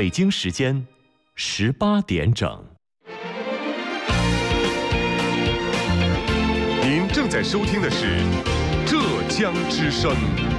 北京时间18点整。 您正在收听的是浙江之声。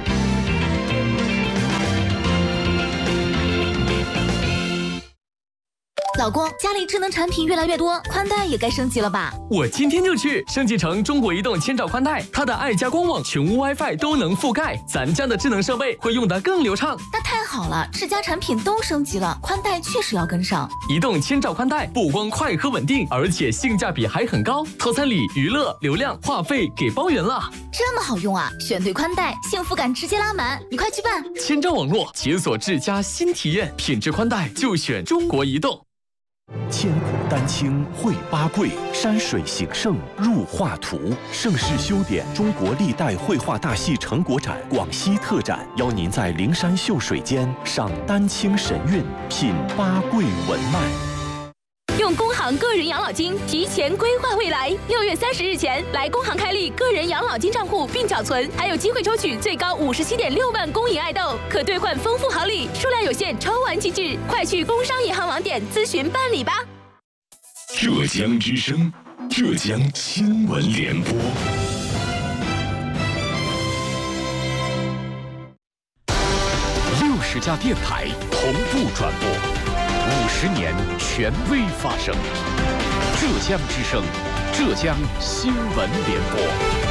老公，家里智能产品越来越多，宽带也该升级了吧？ 我今天就去升级成中国移动千兆宽带，它的爱家光网、全屋 WiFi 都能覆盖，咱家的智能设备会用得更流畅。 那太好了，智家产品都升级了，宽带确实要跟上。 移动千兆宽带不光快和稳定，而且性价比还很高，套餐里娱乐、流量、话费给包圆了。 这么好用啊！选对宽带，幸福感直接拉满，你快去办！ 千兆网络解锁智家新体验，品质宽带就选中国移动。 千古丹青绘八桂，山水形胜入画图。盛世修典中国历代绘画大戏成果展广西特展，邀您在灵山秀水间赏丹青神韵，品八桂文脉。 用工行个人养老金提前规划未来，6月30日前来工行开立个人养老金账户并缴存，还有机会抽取最高57.6万公银爱豆，可兑换丰富好礼，数量有限，抽完即止，快去工商银行网点咨询办理吧。 浙江之声，浙江新闻联播。60家电台同步转播。50年权威发声，浙江之声，浙江新闻联播。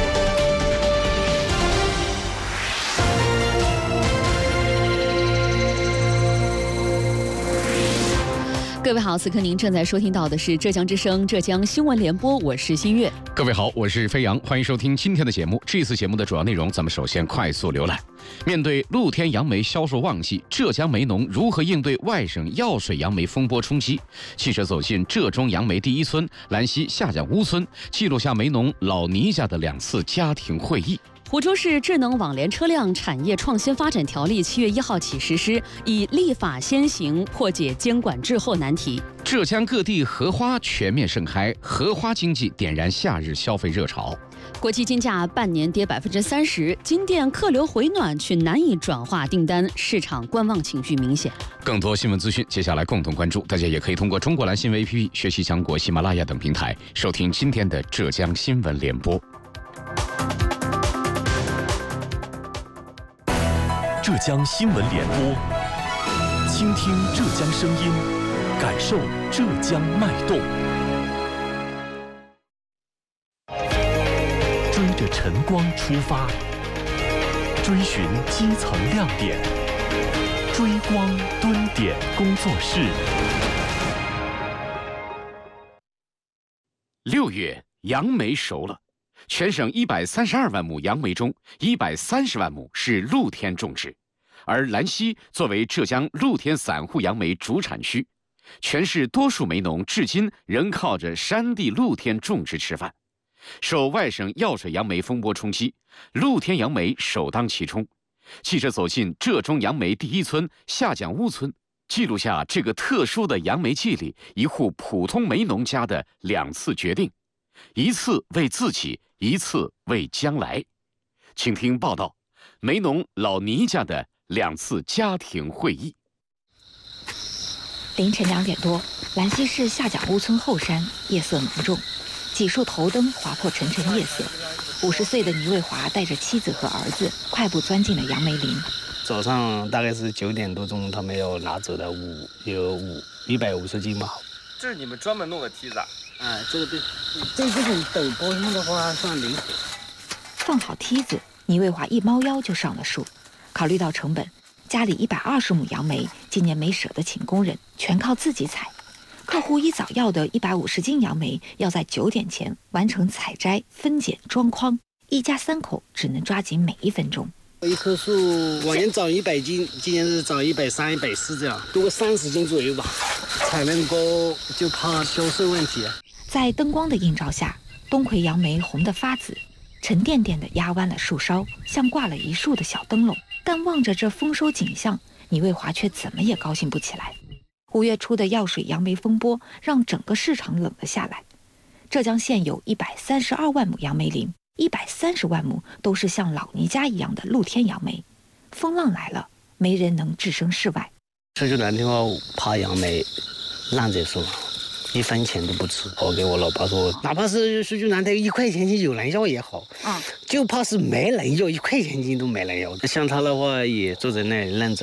各位好，此刻您正在收听到的是浙江之声浙江新闻联播，我是新月。 各位好，我是飞扬，欢迎收听今天的节目。这次节目的主要内容，咱们首先快速浏览。面对露天杨梅销售旺季，浙江梅农如何应对外省药水杨梅风波冲击？记者走进浙中杨梅第一村兰溪下蒋乌村，记录下梅农老倪家的2次家庭会议。 湖州市智能网联车辆产业创新发展条例7月1号起实施，以立法先行破解监管滞后难题。 浙江各地荷花全面盛开，荷花经济点燃夏日消费热潮。 国际金价半年跌30%，金店客流回暖却难以转化订单，市场观望情绪明显。 更多新闻资讯，接下来共同关注。大家也可以通过中国蓝新闻 APP、学习强国、喜马拉雅等平台收听今天的浙江新闻联播。 浙江新闻联播，倾听浙江声音，感受浙江脉动。追着晨光出发，追寻基层亮点，追光蹲点工作室。 6月，杨梅熟了。全省132万亩杨梅中，130万亩是露天种植，而兰溪作为浙江露天散户杨梅主产区，全市多数梅农至今仍靠着山地露天种植吃饭。受外省药水杨梅风波冲击，露天杨梅首当其冲。记者走进浙中杨梅第一村下蒋乌村，记录下这个特殊的杨梅季里一户普通梅农家的2次决定，一次为自己，一次为将来。请听报道，梅农老倪家的2次家庭会议。 凌晨2点多，兰溪市下蒋乌村后山夜色浓重，几束头灯划破沉沉夜色。50岁的倪卫华带着妻子和儿子快步钻进了杨梅林。 早上大概是9点多钟，他们要拿走的有150斤吧。 这是你们专门弄的梯子啊？ 这个对，这种陡坡上的话算临时。 放好梯子，倪卫华一猫腰就上了树。考虑到成本，家里120亩杨梅，今年没舍得请工人，全靠自己采。客户一早要的150斤杨梅，要在9点前完成采摘、分拣、装筐，一家3口只能抓紧每1分钟。 一棵树往年找100斤，今年是找130、140这样，多个30斤左右吧。产量高就怕销售问题。 在灯光的映照下，冬葵杨梅红得发紫，沉甸甸地压弯了树梢，像挂了一树的小灯笼。但望着这丰收景象，倪卫华却怎么也高兴不起来。5月初的药水杨梅风波让整个市场冷了下来。浙江现有132万亩杨梅林，130万亩都是像老倪家一样的露天杨梅。风浪来了，没人能置身事外。 说句难听话，怕杨梅烂着说，1分钱都不吃。我给我老爸说，哪怕是说句难听，1块钱斤有人要也好，就怕是没人要，1块钱斤都没人要。像他的话，也坐在那里愣着。